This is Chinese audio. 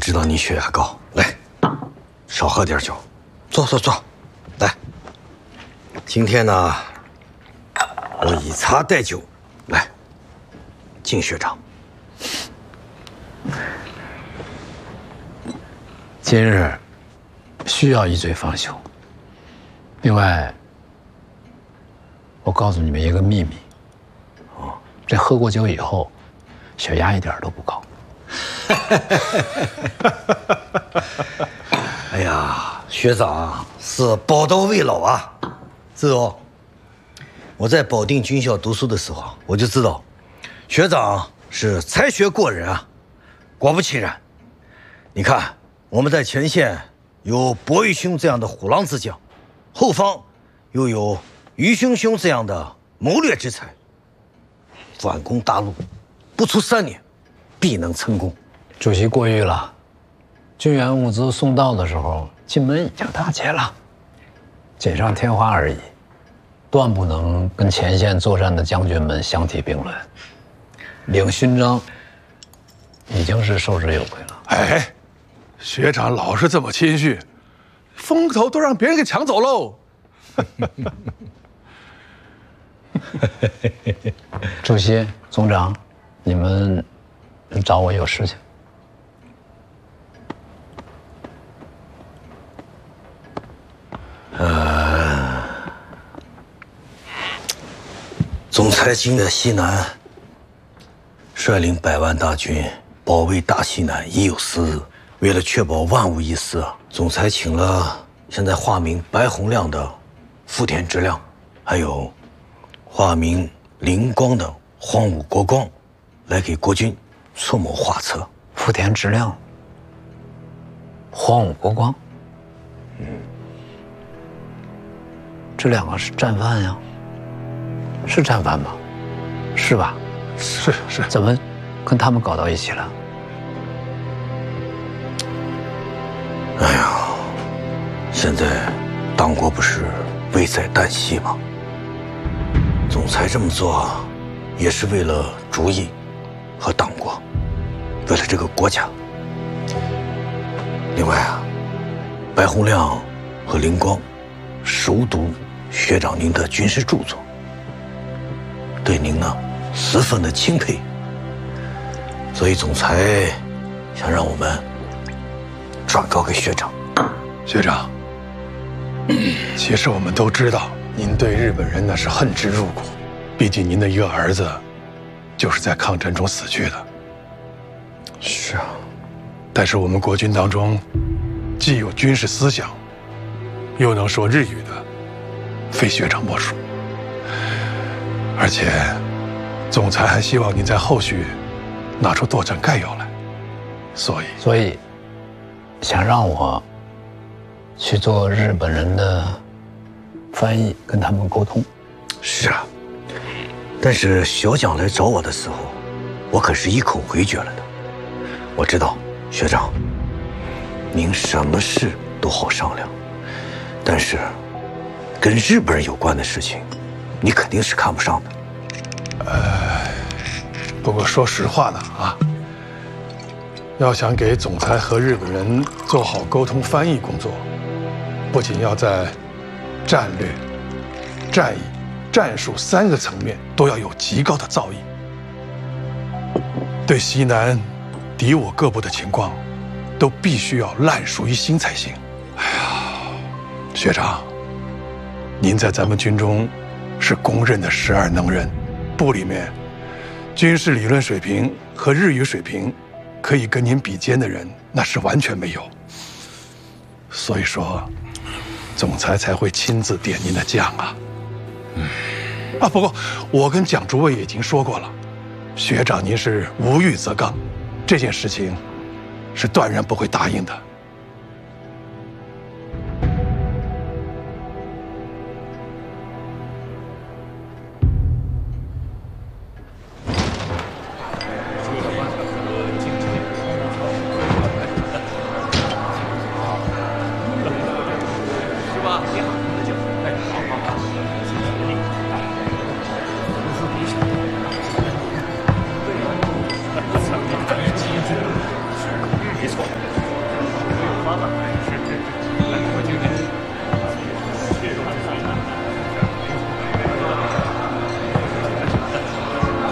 知道你血压高，来，少喝点酒，坐，来。今天呢，我以茶代酒，来，敬学长。 今日需要一醉方休。另外，我告诉你们一个秘密。这喝过酒以后，血压一点都不高。 哎呀，学长是宝刀未老啊！是哦，我在保定军校读书的时候，我就知道，学长是才学过人啊。果不其然，你看我们在前线有博玉兄这样的虎狼之将，后方又有于兄这样的谋略之才。反攻大陆，不出3年，必能成功。 主席过誉了，军援物资送到的时候，金门已经打劫了，锦上添花而已，断不能跟前线作战的将军们相提并论。领勋章已经是受之有愧了。 哎，学长老是这么谦虚，风头都让别人给抢走喽。 主席、总长，你们找我有事情。 总裁今在西南，率领100万大军保卫大西南已有4日。为了确保万无一失，总裁请了现在化名白洪亮的福田直亮，还有化名灵光的荒武国光，来给国军出谋划策。 福田直亮、荒武国光，这2个是战犯呀？是战犯吗？是吧？ 是， 怎么跟他们搞到一起了？ 哎呀，现在党国不是危在旦夕吗？总裁这么做，也是为了主义和党国，为了这个国家。另外啊，白洪亮和灵光熟读学长您的军事著作，对您呢十分的钦佩，所以总裁想让我们转告给学长。 学长，其实我们都知道，您对日本人那是恨之入骨，毕竟您的一个儿子就是在抗战中死去的。 是啊， 但是我们国军当中，既有军事思想，又能说日语的，非学长莫属。而且，总裁还希望您在后续拿出作战概要来，所以想让我去做日本人的翻译，跟他们沟通。 是啊，但是小蒋来找我的时候，我可是一口回绝了的。我知道学长，您什么事都好商量，但是跟日本人有关的事情，你肯定是看不上的。 不过说实话呢啊，要想给总裁和日本人做好沟通翻译工作，不仅要在战略、战役、战术3个层面都要有极高的造诣，对西南敌我各部的情况，都必须要烂熟于心才行。哎呀，学长，您在咱们军中是公认的12能人，部里面军事理论水平和日语水平可以跟您比肩的人，那是完全没有。所以说，总裁才会亲自点您的将啊。不过我跟蒋主委也已经说过了，学长您是无欲则刚，这件事情是断然不会答应的。 没错。 了。